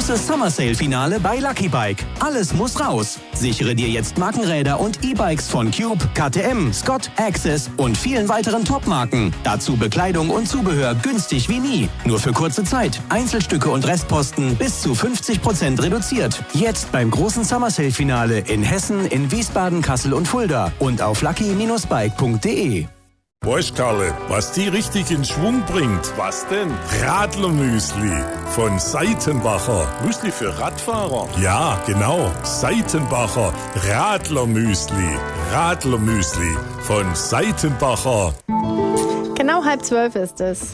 Großes Summer Sale Finale bei Lucky Bike. Alles muss raus. Sichere dir jetzt Markenräder und E-Bikes von Cube, KTM, Scott, Access und vielen weiteren Top-Marken. Dazu Bekleidung und Zubehör günstig wie nie. Nur für kurze Zeit. Einzelstücke und Restposten bis zu 50% reduziert. Jetzt beim großen Summer Sale Finale in Hessen, in Wiesbaden, Kassel und Fulda und auf lucky-bike.de. Weißt Karle, was die richtig in Schwung bringt? Was denn? Radlermüsli von Seitenbacher. Müsli für Radfahrer? Ja, genau. Seitenbacher Radlermüsli. Radlermüsli von Seitenbacher. Genau 11:30 ist es.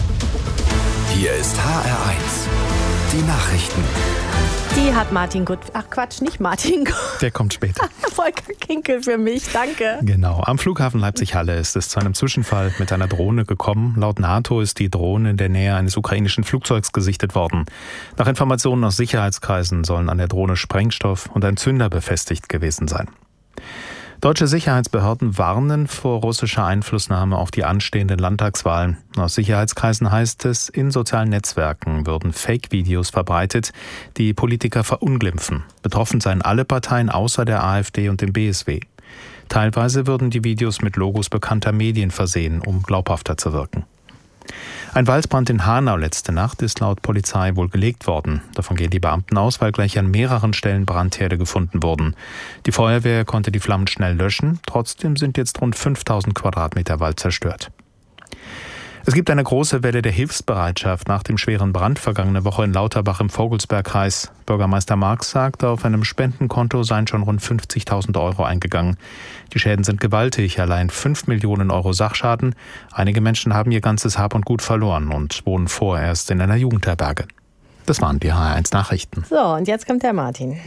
Hier ist HR1. Die Nachrichten. Die hat Martin Gut. Ach Quatsch, nicht Martin Gut. Der kommt später. Volker Kinkel für mich, danke. Genau, am Flughafen Leipzig-Halle ist es zu einem Zwischenfall mit einer Drohne gekommen. Laut NATO ist die Drohne in der Nähe eines ukrainischen Flugzeugs gesichtet worden. Nach Informationen aus Sicherheitskreisen sollen an der Drohne Sprengstoff und ein Zünder befestigt gewesen sein. Deutsche Sicherheitsbehörden warnen vor russischer Einflussnahme auf die anstehenden Landtagswahlen. Aus Sicherheitskreisen heißt es, in sozialen Netzwerken würden Fake-Videos verbreitet, die Politiker verunglimpfen. Betroffen seien alle Parteien außer der AfD und dem BSW. Teilweise würden die Videos mit Logos bekannter Medien versehen, um glaubhafter zu wirken. Ein Waldbrand in Hanau letzte Nacht ist laut Polizei wohl gelegt worden. Davon gehen die Beamten aus, weil gleich an mehreren Stellen Brandherde gefunden wurden. Die Feuerwehr konnte die Flammen schnell löschen. Trotzdem sind jetzt rund 5000 Quadratmeter Wald zerstört. Es gibt eine große Welle der Hilfsbereitschaft nach dem schweren Brand vergangene Woche in Lauterbach im Vogelsbergkreis. Bürgermeister Marx sagte, auf einem Spendenkonto seien schon rund 50.000 Euro eingegangen. Die Schäden sind gewaltig, allein 5 Millionen Euro Sachschaden. Einige Menschen haben ihr ganzes Hab und Gut verloren und wohnen vorerst in einer Jugendherberge. Das waren die HR1 Nachrichten. So, und jetzt kommt der Martin.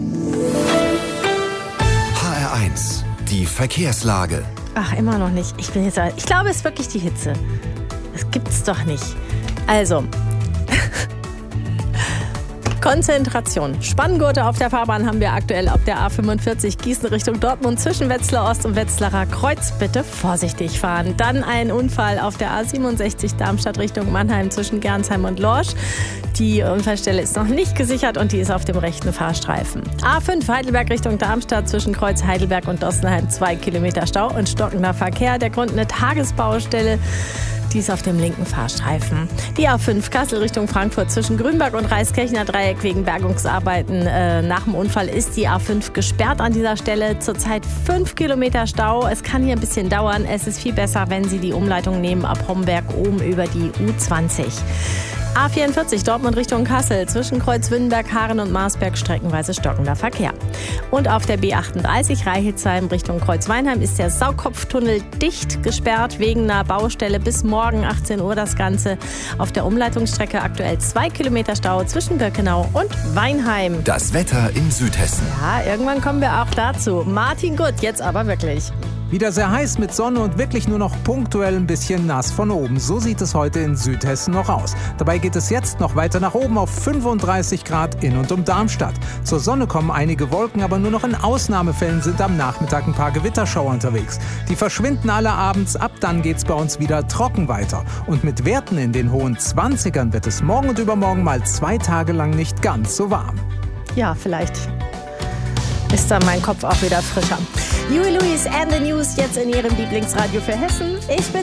HR1, die Verkehrslage. Ach, immer noch nicht. Ich glaube, es ist wirklich die Hitze. Das gibt's doch nicht. Also, Konzentration. Spanngurte auf der Fahrbahn haben wir aktuell auf der A45 Gießen Richtung Dortmund zwischen Wetzlar Ost und Wetzlarer Kreuz. Bitte vorsichtig fahren. Dann ein Unfall auf der A67 Darmstadt Richtung Mannheim zwischen Gernsheim und Lorsch. Die Unfallstelle ist noch nicht gesichert und die ist auf dem rechten Fahrstreifen. A5 Heidelberg Richtung Darmstadt zwischen Kreuz Heidelberg und Dossenheim 2 Kilometer Stau und stockender Verkehr. Der Grund eine Tagesbaustelle. Die ist auf dem linken Fahrstreifen. Die A5 Kassel Richtung Frankfurt zwischen Grünberg und Reiskirchner Dreieck wegen Bergungsarbeiten. Nach dem Unfall ist die A5 gesperrt an dieser Stelle. Zurzeit 5 Kilometer Stau. Es kann hier ein bisschen dauern. Es ist viel besser, wenn Sie die Umleitung nehmen ab Homberg oben über die U20. A44 Dortmund Richtung Kassel zwischen Kreuzwünnenberg, Haaren und Marsberg streckenweise stockender Verkehr. Und auf der B38 Reichelsheim Richtung Kreuzweinheim ist der Saukopftunnel dicht gesperrt wegen einer Baustelle bis morgen 18 Uhr das Ganze. Auf der Umleitungsstrecke aktuell 2 Kilometer Stau zwischen Birkenau und Weinheim. Das Wetter in Südhessen. Ja, irgendwann kommen wir auch dazu. Martin Gut, jetzt aber wirklich. Wieder sehr heiß mit Sonne und wirklich nur noch punktuell ein bisschen nass von oben. So sieht es heute in Südhessen noch aus. Dabei geht es jetzt noch weiter nach oben auf 35 Grad in und um Darmstadt. Zur Sonne kommen einige Wolken, aber nur noch in Ausnahmefällen sind am Nachmittag ein paar Gewitterschauer unterwegs. Die verschwinden alle abends, ab dann geht's bei uns wieder trocken weiter. Und mit Werten in den hohen 20ern wird es morgen und übermorgen mal 2 Tage lang nicht ganz so warm. Ja, vielleicht ist dann mein Kopf auch wieder frischer. Huey Lewis and the News jetzt in Ihrem Lieblingsradio für Hessen. Ich bin